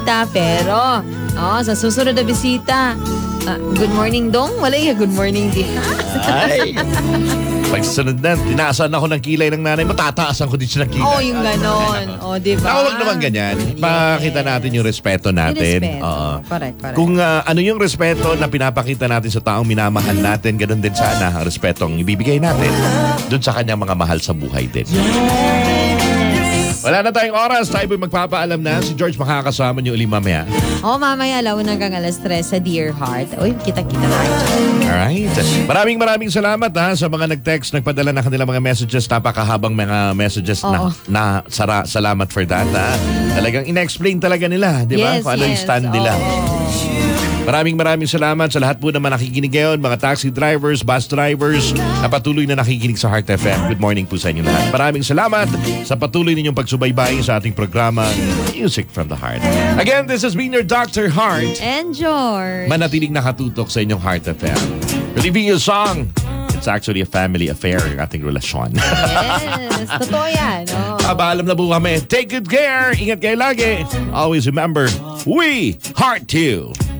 bisita. Pero, sa susunod na bisita, good morning, Dong. Wala good morning, di. Ay. Pagsunod na, tinaasan ako ng kilay ng nanay mo, tataasan ko din siya ng kilay. Yung ganon. Di ba? Huwag naman ganyan. Makita natin yung respeto natin. Yung respeto. Correct. Kung ano yung respeto na pinapakita natin sa taong minamahal natin, ganun din sana ang respetong ibibigay natin dun sa kanyang mga mahal sa buhay din. Wala na tayong oras. Tayo po'y magpapaalam na. Si George makakasama niyo uli mamaya. Mamaya, 1 hanggang 3 sa Dear Heart. Uy, kita-kita tayo. Alright. Maraming salamat sa mga nag-text, nagpadala ng kanilang mga messages. Napakahabang mga messages na salamat for that. Talagang ina-explain talaga nila, di ba? Kung ano yung stand nila. Maraming salamat sa lahat po naman nakikinig ngayon, mga taxi drivers, bus drivers, na patuloy na nakikinig sa Heart FM. Good morning po sa inyo lahat. Maraming salamat sa patuloy ninyong pagsubaybay sa ating programa Music from the Heart. Again, this has been your Dr. Heart. And George. Manatiling nakatutok sa inyong Heart FM. Relieving your song. It's actually a family affair, yung ating relasyon. Yes, totoo yan. Paalam na po kami. Take good care. Ingat kayo lagi. Always remember, we heart you.